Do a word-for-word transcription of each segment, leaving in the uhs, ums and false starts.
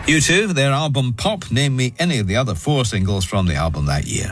U two, their album Pop. Name me any of the other four singles from the album that year.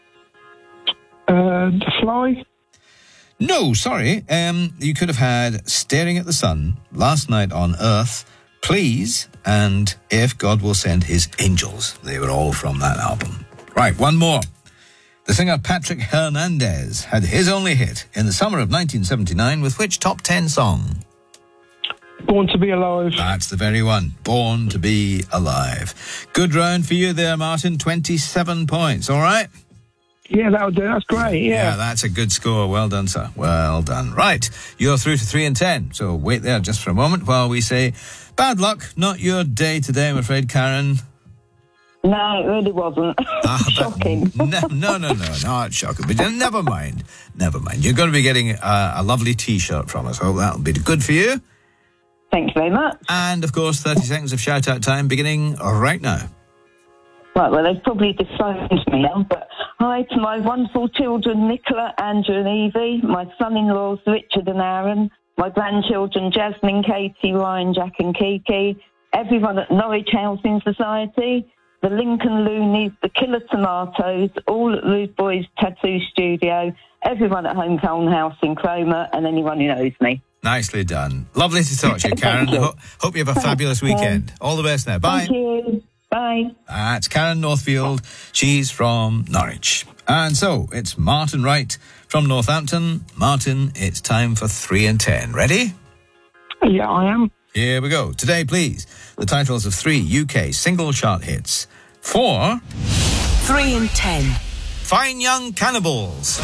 Uh, The Fly? No, sorry. Um, you could have had Staring at the Sun, Last Night on Earth, Please, and If God Will Send His Angels. They were all from that album. Right, one more. The singer Patrick Hernandez had his only hit in the summer of nineteen seventy-nine with which top ten song? Born to Be Alive. That's the very one. Born to Be Alive. Good round for you there, Martin. twenty-seven points, all right? Yeah, that'll do. That's great, yeah. Yeah, that's a good score. Well done, sir. Well done. Right, you're through to three and ten. So wait there just for a moment while we say, bad luck, not your day today, I'm afraid, Karen. No, it really wasn't. Ah, Shocking. No, no, no, no, not shocking. But never mind. Never mind. You're going to be getting a, a lovely T-shirt from us. Hope that'll be good for you. Thank you very much. And, of course, thirty seconds of shout-out time beginning right now. Right, well, they've probably disowned me now, but hi to my wonderful children, Nicola, Andrew and Evie, my son-in-laws, Richard and Aaron, my grandchildren, Jasmine, Katie, Ryan, Jack and Kiki, everyone at Norwich Housing Society, the Lincoln Loonies, the Killer Tomatoes, all at Rude Boys Tattoo Studio, everyone at Homecoming House in Cromer, and anyone who knows me. Nicely done. Lovely to talk to you, Karen. you. Ho- hope you have a fabulous weekend. All the best now. Bye. Thank you. Bye. That's Karen Northfield. She's from Norwich. And so, it's Martin Wright from Northampton. Martin, it's time for three and ten. Ready? Yeah, I am. Here we go. Today, please, the titles of three U K single chart hits. For... Three and ten. Fine Young Cannibals.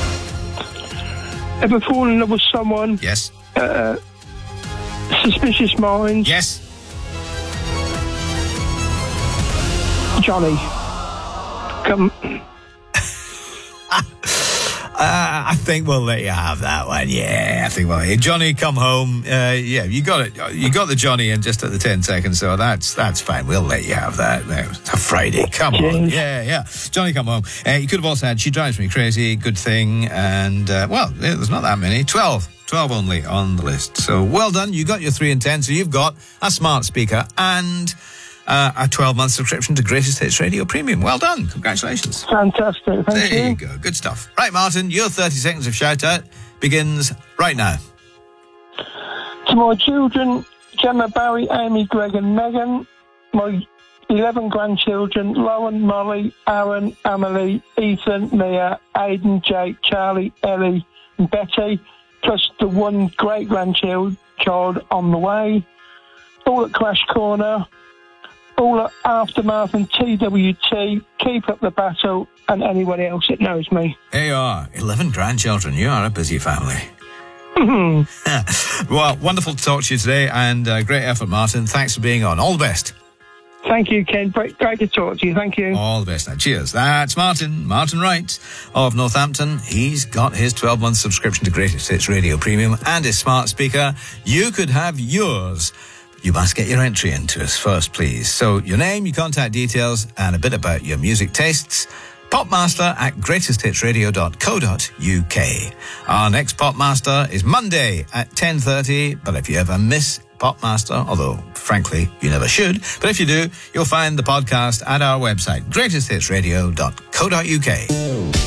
Ever fallen in love with someone? Yes. Uh, Suspicious Minds? Yes. Johnny. Come... Uh, I think we'll let you have that one. Yeah, I think we'll. Hey, Johnny, come home. Uh, yeah, you got it. You got the Johnny in just at the ten seconds, so that's that's fine. We'll let you have that. It's a Friday. Come on. Yeah, yeah. Johnny, come home. Uh, you could have also had She Drives Me Crazy, Good Thing, and, uh, well, there's not that many. Twelve. Twelve only on the list. So well done. You got your three and ten, so you've got a smart speaker and... Uh, a twelve-month subscription to Greatest Hits Radio Premium. Well done. Congratulations. Fantastic. Thank there you. There you go. Good stuff. Right, Martin, your thirty seconds of shout-out begins right now. To my children, Gemma, Barry, Amy, Greg and Megan, my eleven grandchildren, Lauren, Molly, Aaron, Emily, Ethan, Mia, Aidan, Jake, Charlie, Ellie and Betty, plus the one great-grandchild child on the way, all at Crash Corner, all at Aftermath and T W T, Keep Up the Battle, and anyone else that knows me. There you are. eleven grandchildren. You are a busy family. Well, wonderful to talk to you today, and uh, great effort, Martin. Thanks for being on. All the best. Thank you, Ken. Great, great to talk to you. Thank you. All the best now. Cheers. That's Martin, Martin Wright of Northampton. He's got his twelve-month subscription to Greatest Hits Radio Premium and his smart speaker. You could have yours. You must get your entry into us first, please. So your name, your contact details, and a bit about your music tastes. Popmaster at greatest hits radio dot co dot U K. Our next Popmaster is Monday at ten thirty, but if you ever miss Popmaster, although, frankly, you never should, but if you do, you'll find the podcast at our website, greatest hits radio dot co dot U K.